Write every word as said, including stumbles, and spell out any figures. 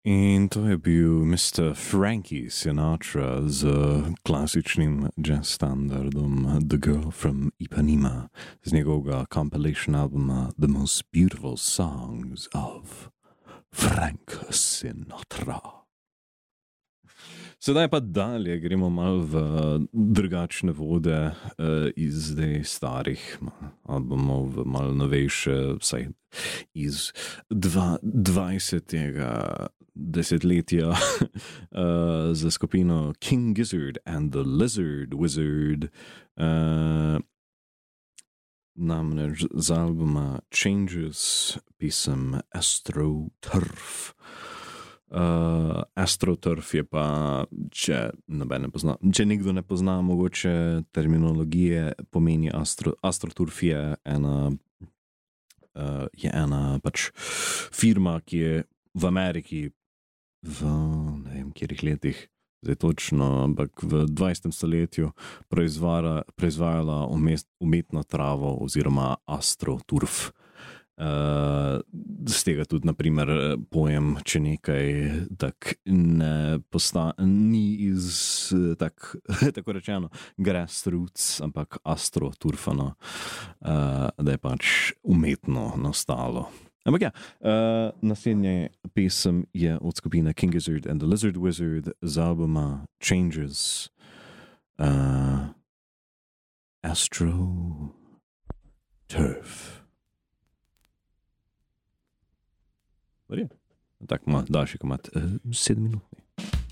In to je bil mister Frankie Sinatra z klasičnim jazz standardom The Girl from Ipanema z njegovega compilation albuma The Most Beautiful Songs of Frank Sinatra. Sedaj pa dalje, gremo malo v drugačne vode uh, iz zdaj starih albumov v malo novejše, vsaj iz dvajsetega desetletja uh, za skupino King Gizzard and the Lizard Wizard. Uh, namreč z albuma Changes pisem AstroTurf. Uh, AstroTurf je pa, če, ne pozna, če nekdo ne pozna mogoče terminologije, pomeni Astro, AstroTurf je ena, uh, je ena pač firma, ki je v Ameriki v ne vem kjerih letih, zdaj točno, ampak v dvajsetem stoletju proizvara, proizvajala umetno travo oziroma AstroTurf. Uh, z tega tudi, naprimer, pojem, če nekaj tak ne posta, ni iz, tak, tako rečeno, grassroots, ampak astroturfano, uh, da je pač umetno nastalo. Ampak ja, uh, naslednja pesem je od skupine King Gizzard and the Lizard Wizard z albuma Changes. Uh, AstroTurf. Verjetno. Tako ima daljši komat, uh, sedem minut.